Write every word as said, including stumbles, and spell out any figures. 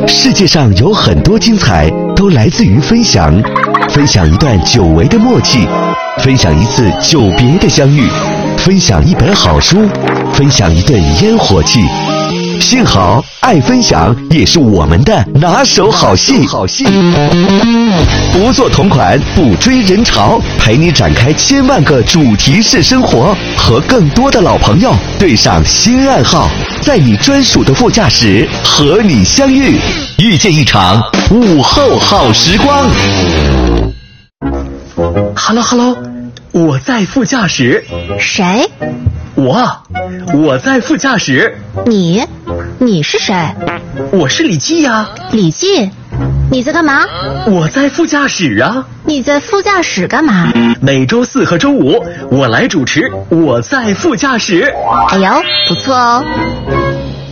世界上有很多精彩都来自于分享，分享一段久违的默契，分享一次久别的相遇，分享一本好书，分享一顿烟火气。幸好爱分享也是我们的拿手好戏。好戏，不做同款，不追人潮，陪你展开千万个主题式生活，和更多的老朋友对上新暗号，在你专属的副驾驶和你相遇，遇见一场午后好时光。 Hello Hello， 我在副驾驶。 谁？ 我，我在副驾驶。 你？你是谁？ 我是李记呀。 李记？你在干嘛？ 我在副驾驶啊。 你在副驾驶干嘛？ 每周四和周五我来主持我在副驾驶。 哎呦，不错哦。